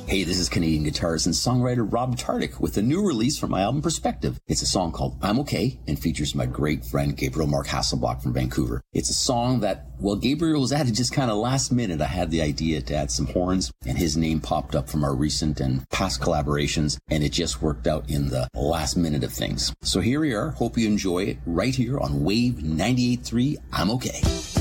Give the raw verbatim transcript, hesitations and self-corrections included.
Hey, this is Canadian guitarist and songwriter Rob Tardik with a new release from my album Perspective. It's a song called I'm Okay and features my great friend Gabriel Mark Hasselbach from Vancouver. It's a song that, well, Gabriel was added just kind of last minute. I had the idea to add some horns and his name popped up from our recent and past collaborations and it just worked out in the last minute of things. So here we are. Hope you enjoy it right here on Wave ninety-eight point three. I'm Okay.